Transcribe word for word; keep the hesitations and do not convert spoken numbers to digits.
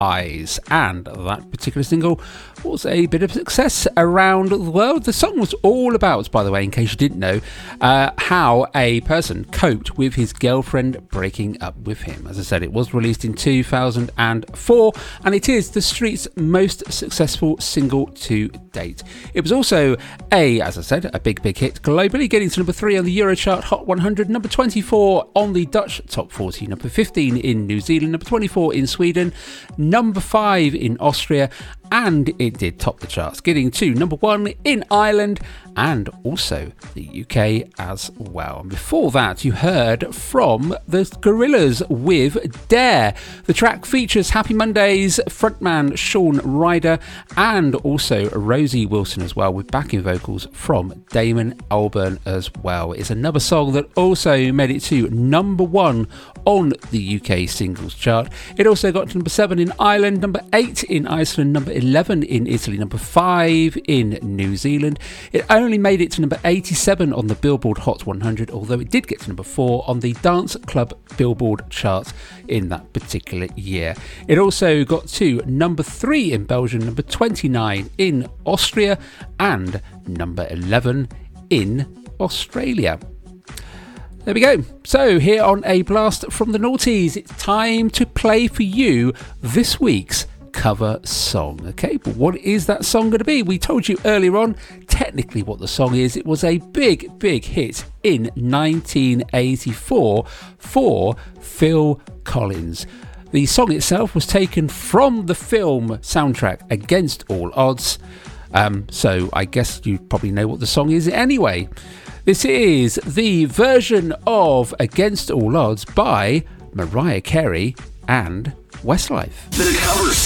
Eyes, and that particular single was a bit of success around the world. The song was all about, by the way, in case you didn't know, uh, how a person coped with his girlfriend breaking up with him. As I said, it was released in two thousand four, and it is the Streets' most successful single to date. It was also a, as I said, a big, big hit globally, getting to number three on the Eurochart Hot one hundred, number twenty-four on the Dutch Top forty, number fifteen in New Zealand, number twenty-four in Sweden, number five in Austria, and it did top the charts, getting to number one in Ireland and also the U K as well. And before that, you heard from the Gorillaz with Dare. The track features Happy Mondays frontman Shaun Ryder and also Rosie Wilson as well, with backing vocals from Damon Albarn as well. It's another song that also made it to number one on the U K singles chart. It also got to number seven in Ireland, number eight in Iceland, number eleven in Italy, number five in New Zealand. It only made it to number eighty-seven on the Billboard Hot one hundred, although it did get to number four on the Dance Club Billboard charts in that particular year. It also got to number three in Belgium, number twenty-nine in Austria, and number eleven in Australia. There we go. So here on A Blast from the Noughties, it's time to play for you this week's cover song. Okay, but what is that song going to be? We told you earlier on technically what the song is. It was a big, big hit in nineteen eighty-four for Phil Collins. The song itself was taken from the film soundtrack Against All Odds. Um, so I guess you probably know what the song is anyway. This is the version of Against All Odds by Mariah Carey and Westlife. The cover